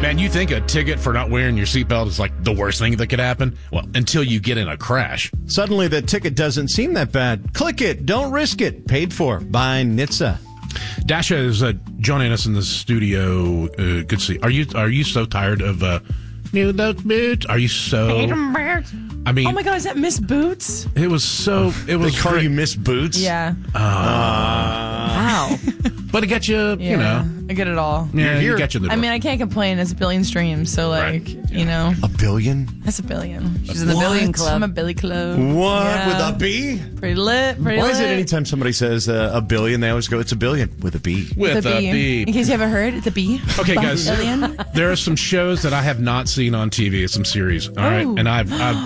Man, you think a ticket for not wearing your seatbelt is like the worst thing that could happen? Well, until you get in a crash. Suddenly, the ticket doesn't seem that bad. Click it. Don't risk it. Paid for by NHTSA. Dasha is joining us in the studio. Good to see. Are you so tired of New Those Boots? Are you so... I mean... Oh my God, is that Miss Boots? It was so... It was They call you Miss Boots? Yeah. Wow. But it got you, you know... I get it all. Yeah, you got you in the door. I mean, I can't complain. It's a billion streams, so like, you know. A billion? That's a billion. She's in the billion club. I'm a Billy Club. What? Yeah. With a B? Pretty lit. Why is it anytime somebody says a billion, they always go, it's a billion with a B? With a B. In case you haven't heard, it's a B. Okay, guys. Billion. There are some shows that I have not seen on TV. Some series, all right? And I've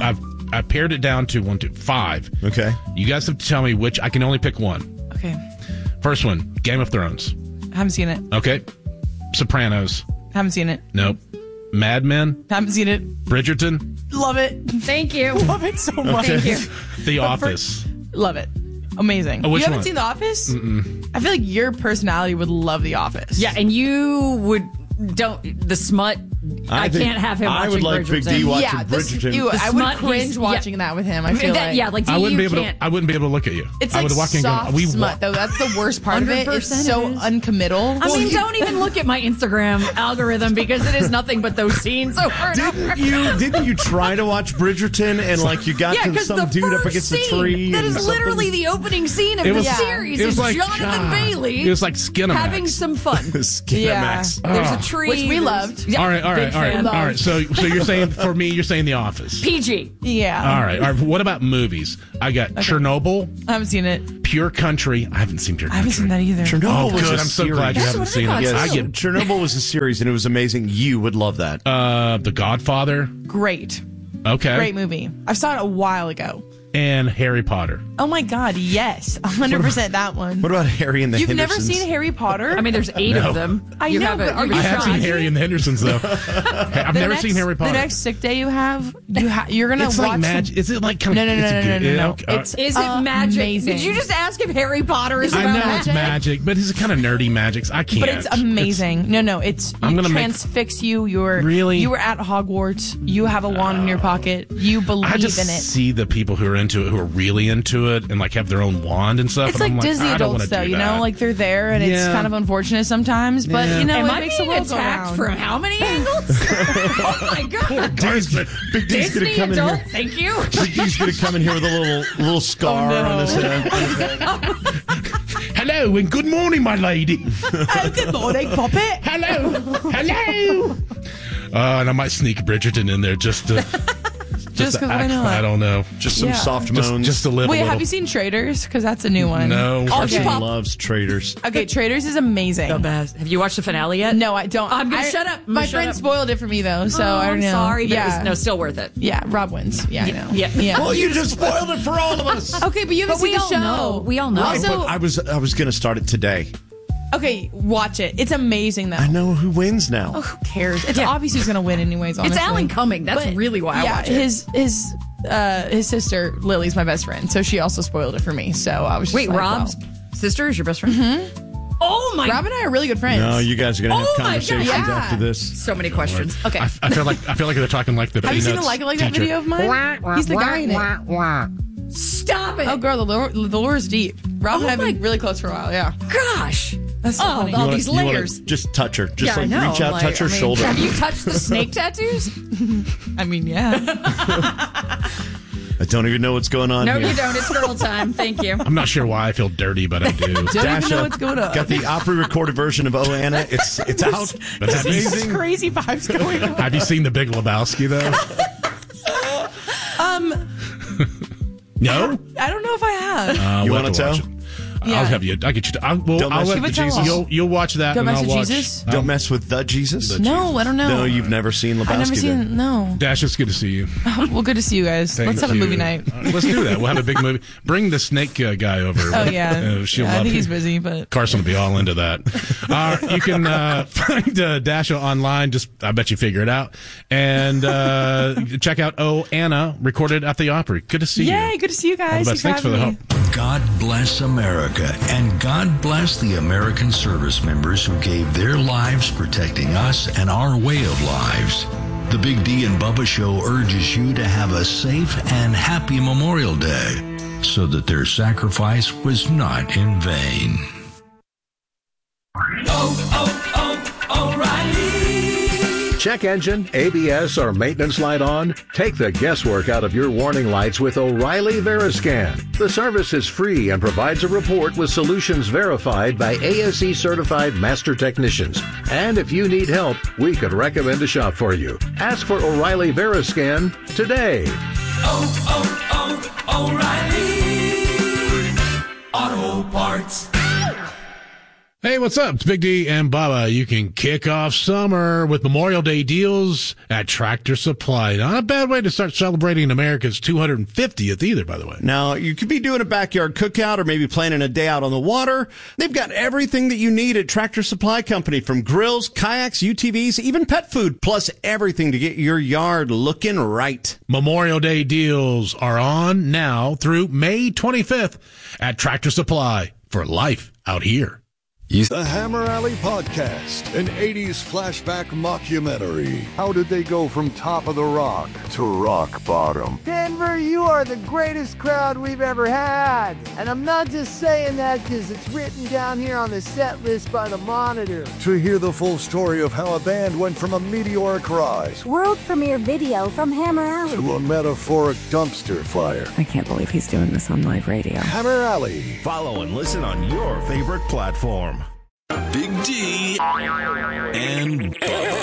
pared it down to 5. Okay. You guys have to tell me which. I can only pick one. Okay. First one, Game of Thrones. Haven't seen it. Okay. Sopranos. Haven't seen it. Nope. Mad Men. Haven't seen it. Bridgerton. Love it. Thank you. Love it so much. Thank you. The Office. Love it. Amazing. Oh, which you haven't one? seen The Office? Mm-mm. I feel like your personality would love The Office. Yeah, and you would the smut. I can't have him watching I would like Bridgerton. Big D watching Yeah, Bridgerton. I would smut, cringe he's- watching that with him. I feel like. Yeah, like I wouldn't be you able can't. to. I wouldn't be able to look at you. It's I like would walk in and soft go, smut, though. That's the worst part of it. 100% It's so it is. uncommittal. I mean, don't even look at my Instagram algorithm because it is nothing but those scenes over and over. Didn't you try to watch Bridgerton and like you got Yeah, to because some the dude up first against a scene, tree? that and is literally the opening scene of It the was- series. it was is like, Jonathan God, Bailey. it was like Skinamax. having some fun. Skinamax. There's a tree, Which we loved. Yeah, All right. big fan. All right. So you're saying for me, you're saying The Office. PG. Yeah. All right. What about movies? I got Chernobyl, I haven't seen it. Pure Country. I haven't seen Pure I Country. haven't seen that either. Chernobyl Oh, was good. a I'm so glad you series. haven't seen it. Yes, I get Chernobyl was a series and it was amazing. You would love that. The Godfather. Great. Okay. Great movie. I saw it a while ago. And Harry Potter. Oh my God, yes. 100% that one. What about Harry and the You've never Hendersons? seen Harry Potter? I mean, there's 8 No. of them. I know, but are you I have seen sure? Harry and the Hendersons though. I've never seen Harry Potter. The next sick day you have, you're gonna it's watch. like magic. Is it like kind of? No. It's It's Is it magic? amazing. Did you just ask if Harry Potter is I about know magic? it's magic, but it's kind of nerdy magic. I can't. But it's amazing. No, it's I'm gonna make- transfix you. You're Really? You were at Hogwarts. You have a wand in your pocket. You believe I just in it. see the people who are into it, who are really into it, and like have their own wand and stuff. It's and like I'm Disney I don't adults, wanna though. do You know, that. like they're there, and it's Yeah. kind of unfortunate sometimes. But Yeah. you know, Am it I makes the being world go attacked round. from how many angles? Oh my God. Big D's gonna Disney come in adult, here. thank you. Big D's gonna come in here with a little scar Oh, no. on his head. Hello and good morning, my lady. Oh, good morning, Poppet. Hello. And I might sneak Bridgerton in there just to Just 'cause why act. not? I don't know. Just some Yeah. soft moans. Just to live Wait, a little. have you seen Traders? Because that's a new one. No. Carson Okay. loves traders. Okay, Traders is amazing. The best. Have you watched the finale yet? No, I don't. I'm gonna shut up. I'm My gonna shut friend up. spoiled it for me though, so I don't I'm know. sorry, but yeah, it was, still worth it. yeah. Rob wins. Yeah, I know. Yeah. Well, you just spoiled it for all of us. Okay, but you haven't But we seen the all show. know. We all know. Also, I was gonna start it today. okay, watch it. It's amazing though. I know who wins now. Oh, who cares? It's Yeah. obvious who's gonna win anyways. Honestly. It's Alan Cumming. That's But, really why I yeah, watch it. his sister Lily's my best friend, so she also spoiled it for me. So I was just Wait, like, Rob's well. sister is your best friend? Mm-hmm. Oh my! Rob and I are really good friends. No, you guys are gonna have Oh my God, conversations yeah. after this. So many questions. Okay. I feel like they're talking like the Have you seen the Peanuts Like It Like That teacher. video of mine? He's the guy in it. Stop it. Oh, girl, the lure is deep. Rob and I have been really close for a while. Yeah, Gosh. that's so funny. all You wanna- these you wanna layers. just touch her. Just Yeah, I like know. reach out, Like, touch her I mean, shoulder. Have you touched the snake tattoos? I mean, yeah. I don't even know what's going on No, here. you don't. It's girl time. Thank you. I'm not sure why I feel dirty, but I do. Don't even Dasha know what's going on. got the opera-recorded version of Oh Anna. It's out. But have There's you, just crazy vibes going on. have you seen The Big Lebowski though? No. I don't know if I have. You We'll want have to watch tell? it. Yeah. I'll have you. I get you. I'll Don't mess let with the Jesus. You'll watch that. Don't and mess I'll with watch. Jesus? Don't mess with the Jesus. No, I don't know. No, you've never seen Lebowski. I've never then. seen. No. Dash, it's good to see you. Well, good to see you guys. Thank Let's have a you. movie night. Let's do that. We'll have a big movie. Bring the snake guy over. Oh yeah. She'll Yeah, I love think it. he's busy, but Carson will be all into that. You can find Dasha online. Just, I bet you figure it out. And check out Oh Anna, recorded at the Opry. Good to see you. yay, good to see you All guys. the best. Thanks Thanks for the having help. me. God bless America. America, and God bless the American service members who gave their lives protecting us and our way of lives. The Big D and Bubba Show urges you to have a safe and happy Memorial Day so that their sacrifice was not in vain. O'Reilly. Check engine, ABS, or maintenance light on? Take the guesswork out of your warning lights with O'Reilly Veriscan. The service is free and provides a report with solutions verified by ASE certified master technicians. And if you need help, we could recommend a shop for you. Ask for O'Reilly Veriscan today. O'Reilly Auto Parts. Hey, what's up? It's Big D and Bubba. You can kick off summer with Memorial Day deals at Tractor Supply. Not a bad way to start celebrating America's 250th either, by the way. Now, you could be doing a backyard cookout or maybe planning a day out on the water. They've got everything that you need at Tractor Supply Company, from grills, kayaks, UTVs, even pet food, plus everything to get your yard looking right. Memorial Day deals are on now through May 25th at Tractor Supply for life out here. The Hammer Alley Podcast, an 80s flashback mockumentary. How did they go from top of the rock to rock bottom? Denver, you are the greatest crowd we've ever had. And I'm not just saying that because it's written down here on the set list by the Monitor. To hear the full story of how a band went from a meteoric rise, world premiere video from Hammer Alley, to a metaphoric dumpster fire. I can't believe he's doing this on live radio. Hammer Alley. Follow and listen on your favorite platform. Big D and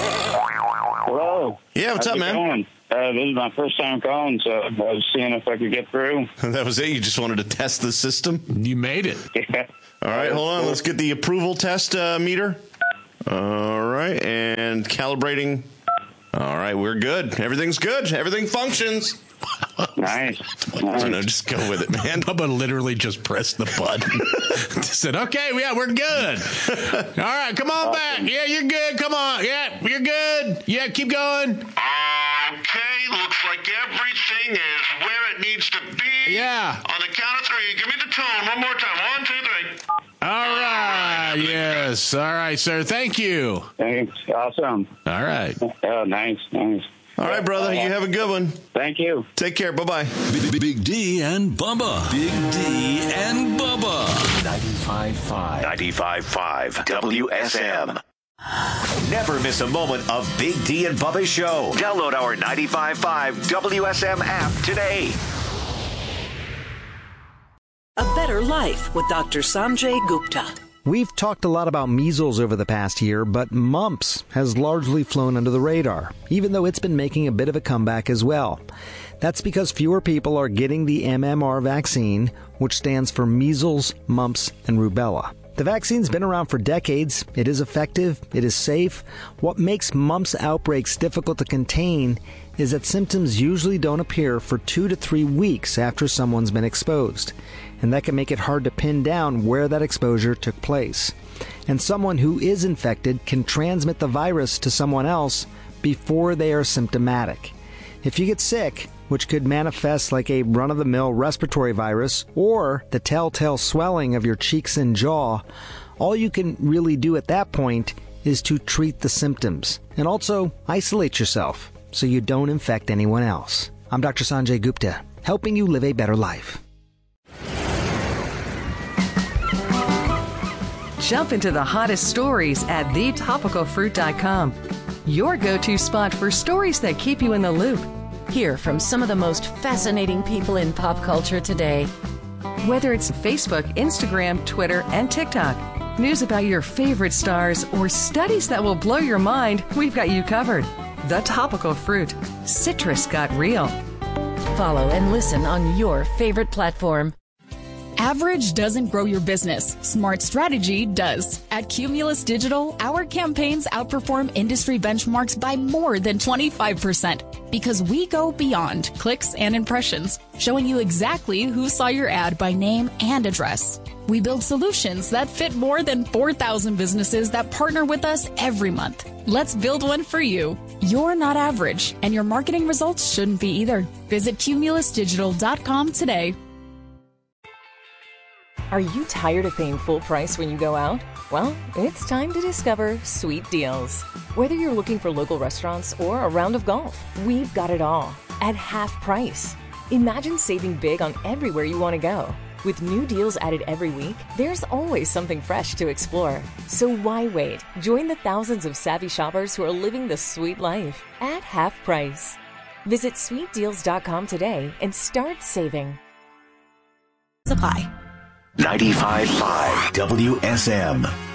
Hello. Yeah, what's up, man? Going? This is my first time calling, so I was seeing if I could get through. That was it? You just wanted to test the system? You made it. Yeah. All right, hold on. Let's get the approval test meter. All right, and calibrating. All right, we're good. Everything's good. Everything functions. Nice. I know, just go with it, man. Bubba literally just pressed the button. Said, okay, yeah, we're good. All right, come on back. Yeah, you're good. Come on. Yeah, you're good. Yeah, keep going. Okay, looks like everything is where it needs to be. Yeah. On the count of three, give me the tone one more time. 1, 2, 3. All right. Yes. All right, sir. Thank you. Thanks. Awesome. All right. Oh, nice. All right, brother. You have a good one. Thank you. Take care. Bye-bye. Big D and Bubba. Big D and Bubba. 95.5 WSM. Never miss a moment of Big D and Bubba's show. Download our 95.5 WSM app today. A Better Life with Dr. Sanjay Gupta. We've talked a lot about measles over the past year, but mumps has largely flown under the radar, even though it's been making a bit of a comeback as well. That's because fewer people are getting the MMR vaccine, which stands for measles, mumps, and rubella. The vaccine's been around for decades. It is effective. It is safe. What makes mumps outbreaks difficult to contain is that symptoms usually don't appear for 2 to 3 weeks after someone's been exposed. And that can make it hard to pin down where that exposure took place. And someone who is infected can transmit the virus to someone else before they are symptomatic. If you get sick, which could manifest like a run-of-the-mill respiratory virus or the telltale swelling of your cheeks and jaw, all you can really do at that point is to treat the symptoms and also isolate yourself so you don't infect anyone else. I'm Dr. Sanjay Gupta, helping you live a better life. Jump into the hottest stories at thetopicalfruit.com. Your go-to spot for stories that keep you in the loop. Hear from some of the most fascinating people in pop culture today. Whether it's Facebook, Instagram, Twitter, and TikTok, news about your favorite stars, or studies that will blow your mind, we've got you covered. The Topical Fruit. Citrus got real. Follow and listen on your favorite platform. Average doesn't grow your business. Smart strategy does. At Cumulus Digital, our campaigns outperform industry benchmarks by more than 25% because we go beyond clicks and impressions, showing you exactly who saw your ad by name and address. We build solutions that fit more than 4,000 businesses that partner with us every month. Let's build one for you. You're not average, and your marketing results shouldn't be either. Visit cumulusdigital.com today. Are you tired of paying full price when you go out? Well, it's time to discover Sweet Deals. Whether you're looking for local restaurants or a round of golf, we've got it all at half price. Imagine saving big on everywhere you want to go. With new deals added every week, there's always something fresh to explore. So why wait? Join the thousands of savvy shoppers who are living the sweet life at half price. Visit sweetdeals.com today and start saving. Supply. 95.5 WSM.